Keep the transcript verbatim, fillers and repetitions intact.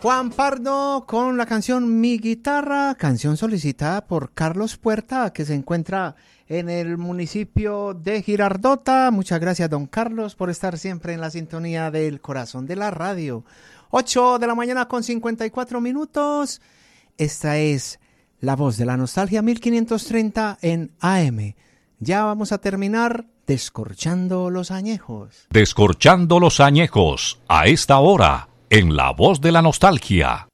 Juan Pardo con la canción Mi Guitarra, canción solicitada por Carlos Puerta, que se encuentra en el municipio de Girardota. Muchas gracias, don Carlos, por estar siempre en la sintonía del corazón de la radio. ocho de la mañana con cincuenta y cuatro minutos. Esta es La Voz de la Nostalgia mil quinientos treinta en A M. Ya vamos a terminar descorchando los añejos. Descorchando los añejos a esta hora en La Voz de la Nostalgia.